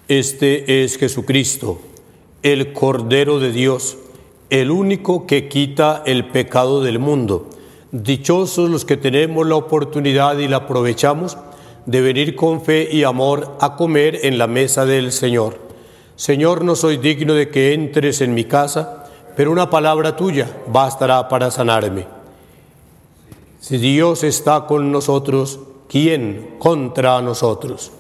Este es Jesucristo, el Cordero de Dios, el único que quita el pecado del mundo. Dichosos los que tenemos la oportunidad y la aprovechamos de venir con fe y amor a comer en la mesa del Señor. Señor, no soy digno de que entres en mi casa, pero una palabra tuya bastará para sanarme. Si Dios está con nosotros, ¿quién contra nosotros?